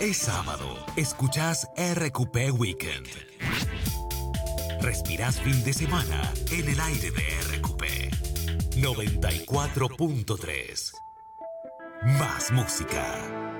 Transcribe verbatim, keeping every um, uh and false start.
Es sábado. Escuchás R Q P Weekend. Respirás fin de semana en el aire de R Q P. noventa y cuatro punto tres. Más música.